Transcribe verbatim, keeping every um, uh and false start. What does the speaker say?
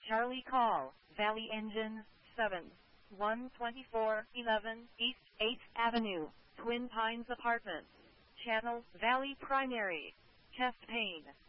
Charlie call, Valley Engine, seven one two four eleven East eighth Avenue, Twin Pines Apartments. Channel, Valley Primary. Chest pain.